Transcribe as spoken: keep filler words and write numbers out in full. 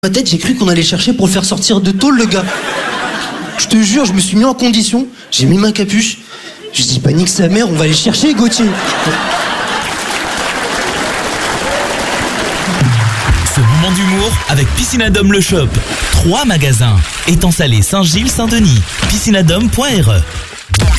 Ma tête, j'ai cru qu'on allait chercher pour le faire sortir de tôle, le gars. Je te jure, je me suis mis en condition, j'ai mis ma capuche. Je dis, panique sa mère, on va aller chercher Gauthier. Ce moment d'humour avec Piscinadome Le Shop. Trois magasins. Étang Salé, Saint-Gilles, Saint-Denis. piscinadome point r e